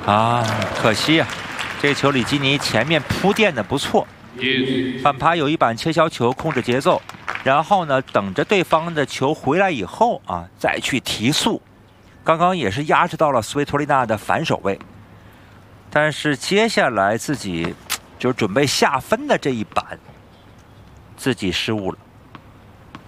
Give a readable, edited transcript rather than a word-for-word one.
啊，可惜呀、这球里基尼前面铺垫的不错，反扒有一板切削球控制节奏，然后呢等着对方的球回来以后啊再去提速。刚刚也是压制到了斯维托利娜的反手位，但是接下来自己就准备下分的这一板，自己失误了。